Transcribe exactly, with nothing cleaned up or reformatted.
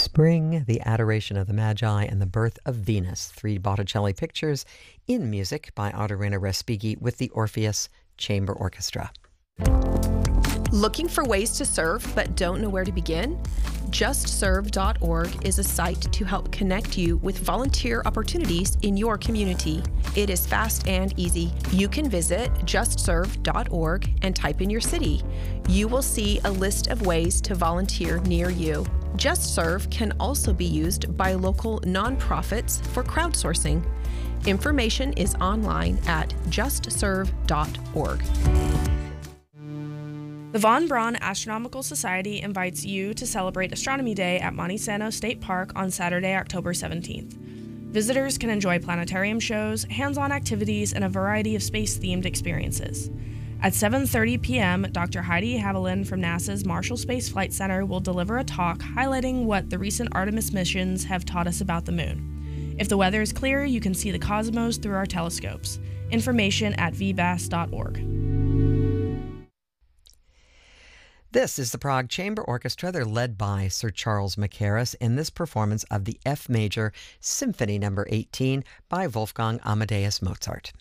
Spring, the Adoration of the Magi, and the Birth of Venus, three Botticelli pictures in music by Autorina Respighi with the Orpheus Chamber Orchestra. Looking for ways to serve but don't know where to begin? just serve dot org is a site to help connect you with volunteer opportunities in your community. It is fast and easy. You can visit just serve dot org and type in your city. You will see a list of ways to volunteer near you. JustServe can also be used by local nonprofits for crowdsourcing. Information is online at just serve dot org. The Von Braun Astronomical Society invites you to celebrate Astronomy Day at Monte Sano State Park on Saturday, October seventeenth. Visitors can enjoy planetarium shows, hands-on activities, and a variety of space-themed experiences. At seven thirty p.m., Doctor Heidi Haviland from NASA's Marshall Space Flight Center will deliver a talk highlighting what the recent Artemis missions have taught us about the moon. If the weather is clear, you can see the cosmos through our telescopes. Information at v b a s dot org. This is the Prague Chamber Orchestra. They're led by Sir Charles Mackerras in this performance of the F Major Symphony Number eighteen by Wolfgang Amadeus Mozart.